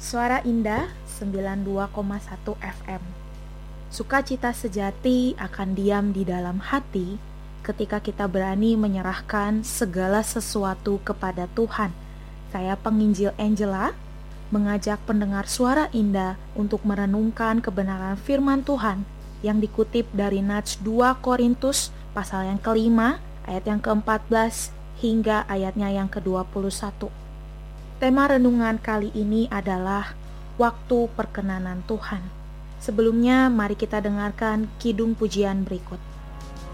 Suara Indah 92,1 FM. Sukacita sejati akan diam di dalam hati ketika kita berani menyerahkan segala sesuatu kepada Tuhan. Saya penginjil Angela, mengajak pendengar Suara Indah untuk merenungkan kebenaran firman Tuhan yang dikutip dari Nats 2 Korintus pasal yang kelima, ayat yang ke-14 hingga ayatnya yang ke-21. Tema renungan kali ini adalah waktu perkenanan Tuhan. Sebelumnya, mari kita dengarkan kidung pujian berikut.